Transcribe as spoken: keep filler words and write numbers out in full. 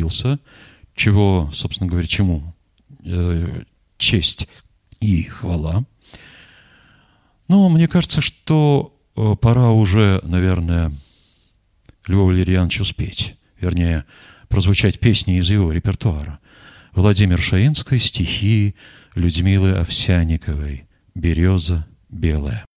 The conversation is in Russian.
добился, чего, собственно говоря, чему э, честь и хвала. Но мне кажется, что э, пора уже, наверное, Льву Валерьяновичу спеть, вернее, прозвучать песни из его репертуара. Владимир Шаинский, стихи Людмилы Овсянниковой «Береза белая».